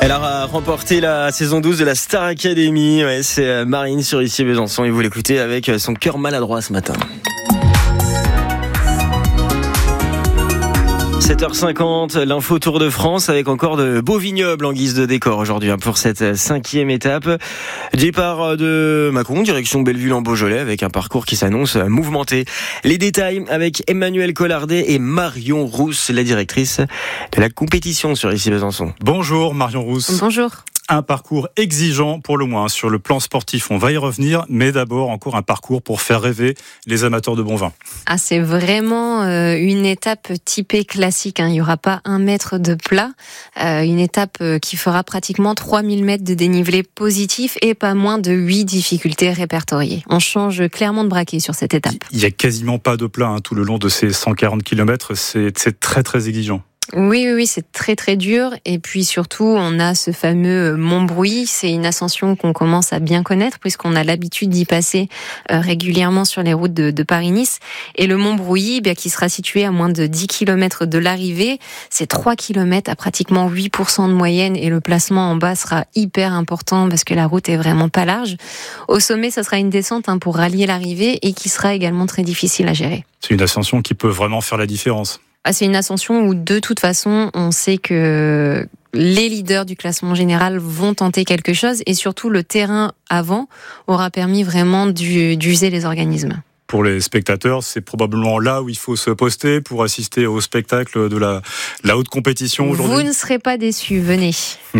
Elle a remporté la saison 12 de la Star Academy. Ouais, c'est Marine sur Ici Besançon et vous l'écoutez avec son cœur maladroit ce matin. 7h50, l'info Tour de France avec encore de beaux vignobles en guise de décor aujourd'hui pour cette 5e étape. Départ de Mâcon, direction Belleville en Beaujolais avec un parcours qui s'annonce mouvementé. Les détails avec Emmanuel Collardet et Marion Rousse, la directrice de la compétition sur Ici Besançon. Bonjour Marion Rousse. Bonjour. Un parcours exigeant pour le moins sur le plan sportif, on va y revenir, mais d'abord encore un parcours pour faire rêver les amateurs de bon vin. Ah, c'est vraiment une étape typée classique, hein. Il n'y aura pas 1 mètre de plat, une étape qui fera pratiquement 3000 mètres de dénivelé positif et pas moins de 8 difficultés répertoriées. On change clairement de braquet sur cette étape. Il n'y a quasiment pas de plat tout le long de ces 140 km, c'est très très exigeant. Oui, c'est très très dur. Et puis surtout, on a ce fameux Montbrouilly. C'est une ascension qu'on commence à bien connaître puisqu'on a l'habitude d'y passer régulièrement sur les routes de Paris-Nice. Et le Montbrouilly, qui sera situé à moins de 10 km de l'arrivée, c'est 3 km à pratiquement 8% de moyenne et le placement en bas sera hyper important parce que la route est vraiment pas large. Au sommet, ça sera une descente pour rallier l'arrivée et qui sera également très difficile à gérer. C'est une ascension qui peut vraiment faire la différence. C'est une ascension où de toute façon on sait que les leaders du classement général vont tenter quelque chose et surtout le terrain avant aura permis vraiment d'user les organismes. Pour les spectateurs, c'est probablement là où il faut se poster pour assister au spectacle de la haute compétition aujourd'hui. Vous ne serez pas déçus, venez.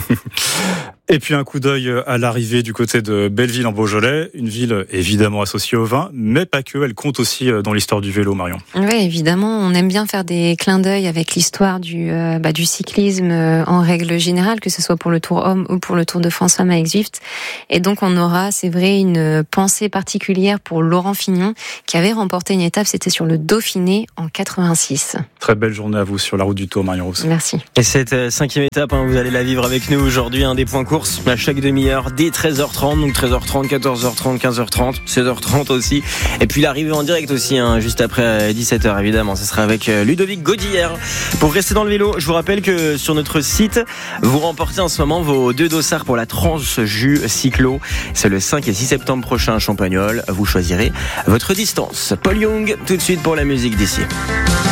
Et puis un coup d'œil à l'arrivée du côté de Belleville en Beaujolais, une ville évidemment associée au vin, mais pas que, elle compte aussi dans l'histoire du vélo, Marion. Oui, évidemment, on aime bien faire des clins d'œil avec l'histoire du cyclisme en règle générale, que ce soit pour le Tour Homme ou pour le Tour de France Femmes avec Zwift. Et donc on aura, c'est vrai, une pensée particulière pour Laurent Fignon, qui avait remporté une étape, c'était sur le Dauphiné en 86. Très belle journée à vous sur la route du Tour, Marion Rousse. Merci. Et cette 5e étape, vous allez la vivre avec nous aujourd'hui, des points courts à chaque demi-heure dès 13h30, donc 13h30, 14h30, 15h30, 16h30 aussi. Et puis l'arrivée en direct aussi, juste après 17h évidemment. Ce sera avec Ludovic Gaudière. Pour rester dans le vélo, je vous rappelle que sur notre site, vous remportez en ce moment vos 2 dossards pour la Transjus Cyclo. C'est le 5 et 6 septembre prochain à Champagnole. Vous choisirez votre distance. Paul Young, tout de suite pour la musique d'ici.